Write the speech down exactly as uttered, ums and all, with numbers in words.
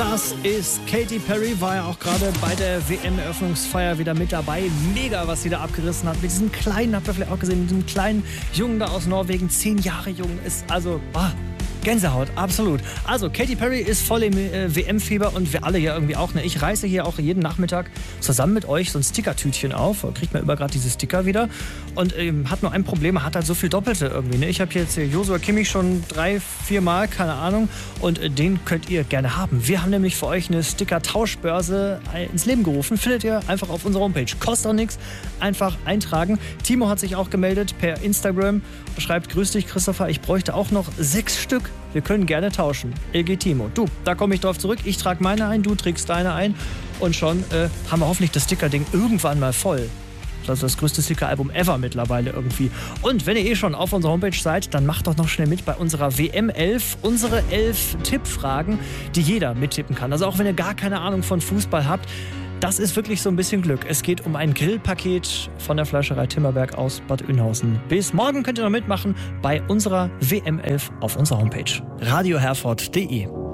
Das ist Katy Perry, war ja auch gerade bei der W M-Eröffnungsfeier wieder mit dabei. Mega, was sie da abgerissen hat. Mit diesem kleinen, habt ihr vielleicht auch gesehen, mit diesem kleinen Jungen da aus Norwegen, zehn Jahre jung, ist also... Ah, Gänsehaut, absolut. Also, Katy Perry ist voll im äh, W M-Fieber und wir alle hier irgendwie auch. Ne? Ich reiße hier auch jeden Nachmittag zusammen mit euch so ein Stickertütchen auf. Kriegt man immer gerade diese Sticker wieder. Und ähm, hat nur ein Problem, hat halt so viel Doppelte irgendwie. Ne? Ich habe jetzt hier Joshua Kimmich schon drei, vier Mal, keine Ahnung. Und äh, den könnt ihr gerne haben. Wir haben nämlich für euch eine Sticker-Tauschbörse ins Leben gerufen. Findet ihr einfach auf unserer Homepage. Kostet auch nichts. Einfach eintragen. Timo hat sich auch gemeldet per Instagram. Schreibt, grüß dich Christopher, ich bräuchte auch noch sechs Stück. Wir können gerne tauschen. L G Timo. Du, da komme ich drauf zurück. Ich trage meine ein, du trägst deine ein. Und schon äh, haben wir hoffentlich das Sticker-Ding irgendwann mal voll. Das ist das größte Sticker-Album ever mittlerweile irgendwie. Und wenn ihr eh schon auf unserer Homepage seid, dann macht doch noch schnell mit bei unserer W M elf. Unsere elf Tippfragen, die jeder mittippen kann. Also auch wenn ihr gar keine Ahnung von Fußball habt, das ist wirklich so ein bisschen Glück. Es geht um ein Grillpaket von der Fleischerei Timmerberg aus Bad Oeynhausen. Bis morgen könnt ihr noch mitmachen bei unserer W M elf auf unserer Homepage radio herford punkt de.